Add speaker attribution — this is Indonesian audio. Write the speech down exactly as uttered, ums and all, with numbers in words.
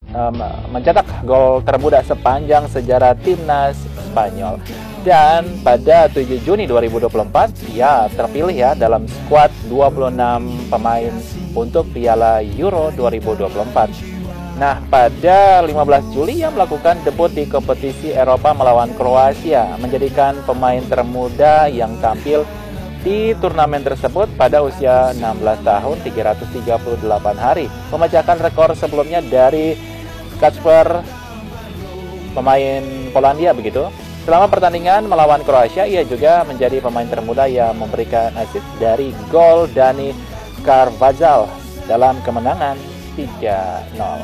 Speaker 1: um, mencetak gol termuda sepanjang sejarah timnas Spanyol. Dan pada tujuh Juni dua ribu dua puluh empat, ia terpilih ya dalam skuad dua puluh enam pemain untuk Piala Euro dua ribu dua puluh empat. Nah, pada lima belas Juli ia melakukan debut di kompetisi Eropa melawan Kroasia, menjadikan pemain termuda yang tampil di turnamen tersebut pada usia enam belas tahun tiga ratus tiga puluh delapan hari, memecahkan rekor sebelumnya dari Kacper, pemain Polandia begitu. Selama pertandingan melawan Kroasia, ia juga menjadi pemain termuda yang memberikan assist dari gol Dani Carvajal dalam kemenangan tiga nol.